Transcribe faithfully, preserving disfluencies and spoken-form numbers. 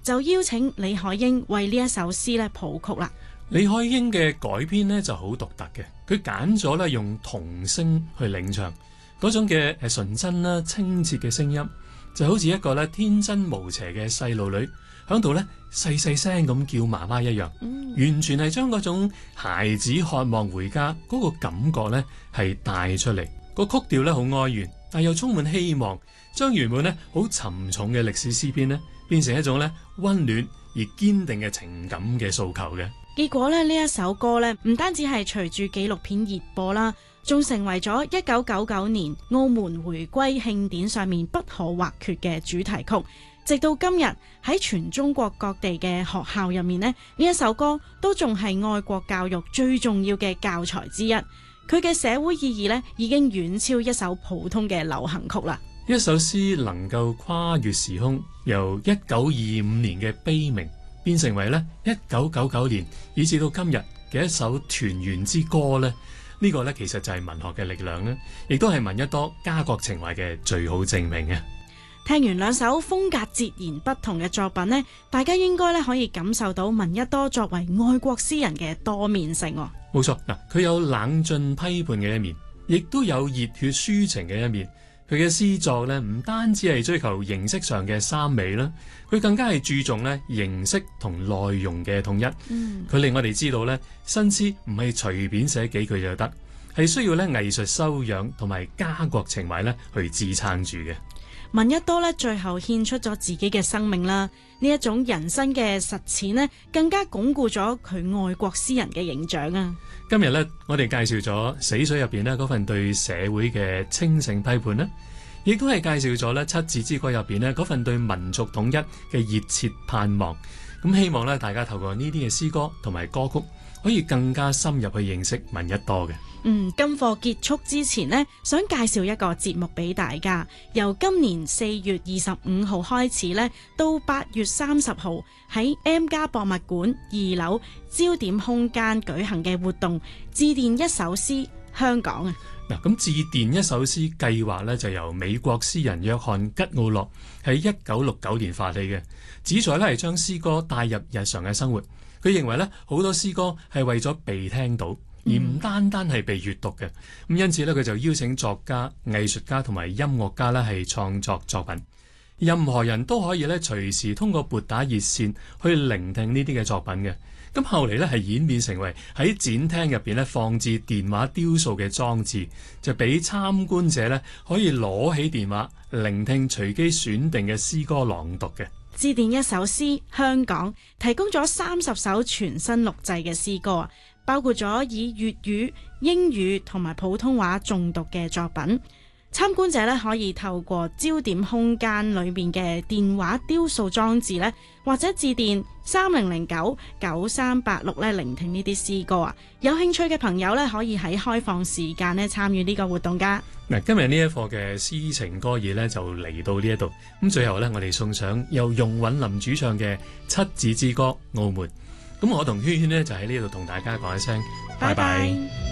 就邀請李海英為呢一首詩咧譜曲啦。 李海英嘅改編呢就好獨特嘅，佢揀咗咧用童聲去領唱，嗰種嘅誒純真啦、清澈嘅聲音，就好似一個咧天真無邪嘅細路女響度咧細細聲咁叫媽媽一樣，嗯、完全係將嗰種孩子渴望回家嗰個感覺咧係帶出嚟。個曲調咧好哀怨，但又充滿希望，將原本咧好沉重嘅歷史詩篇咧變成一種咧溫暖而堅定嘅情感嘅訴求嘅。 結果咧，呢一首歌咧，唔單止係隨住紀錄片熱播啦，仲成為咗一九九九年澳門回歸慶典上面不可或缺嘅主題曲。直到今日喺全中國各地嘅學校入面呢，呢一首歌都仲係愛國教育最重要嘅教材之一。佢嘅社會意義咧，已經遠超一首普通嘅流行曲啦。 一首詩能夠跨越時空，由一九二五年嘅悲鳴變成為咧一九九九年以至到今日嘅一首團圓之歌咧，呢個咧其實就係文學嘅力量咧，亦都係聞一多家國情懷嘅最好證明啊！ 聽完兩首風格截然不同嘅作品咧，大家應該咧可以感受到聞一多作為愛國詩人嘅多面性。 冇錯，嗱，佢有冷峻批判嘅一面，亦都有熱血抒情嘅一面。佢嘅詩作咧，唔單止係追求形式上嘅三美啦，佢更加係注重咧形式同內容嘅統一。佢、嗯、令我哋知道咧，新詩唔係隨便寫幾句就得，係需要咧藝術修養同埋家國情懷咧去支撐住嘅。 聞一多咧，最後獻出咗自己嘅生命啦，呢一種人生嘅實踐咧，更加鞏固咗佢愛國詩人嘅形象啊！ 今日咧，我哋介紹咗死水入邊咧嗰份對社會嘅清醒批判啦，亦都係介紹咗咧七字之歌入邊咧嗰份對民族統一嘅熱切盼望。咁希望咧，大家透過呢啲嘅詩歌同埋歌曲，可以更加深入去認識聞一多嘅。 嗯，今課結束之前呢，想介紹一個節目俾大家。由今年四月二十五號開始呢，到八月三十號喺 M+ 博物館二樓焦點空間舉行嘅活動，致電一首詩香港啊！ 嗱，咁致電一首詩計劃呢，就由美國詩人約翰吉奧洛喺一九六九年發起嘅，旨在呢係將詩歌帶入日常嘅生活。佢認為呢，好多詩歌係為咗被聽到，而唔單單係被閱讀嘅。咁因此呢，佢就邀請作家、藝術家同埋音樂家呢係創作作品。任何人都可以呢隨時通過撥打熱線去聆聽呢啲嘅作品嘅。咁後嚟呢係演變成為喺展廳入邊呢放置電話雕塑嘅裝置，就俾參觀者呢可以攞起電話聆聽隨機選定嘅詩歌朗讀嘅。 致電一首詩香港提供咗三十首全新錄製嘅詩歌啊，包括咗以粵語、英語同埋普通話誦讀嘅作品。參觀者咧可以透過焦點空間裏面嘅電話雕塑裝置咧，或者致電三零零九九三八六咧聆聽呢啲詩歌啊。有興趣嘅朋友咧可以喺開放時間咧參與呢個活動噶。 嗱，今日呢一課嘅詩情歌意咧就嚟到呢一度，咁最後咧我哋送上由容韻林主唱嘅七字之歌《澳門》。咁我同軒軒呢，就喺呢度同大家講一聲拜拜。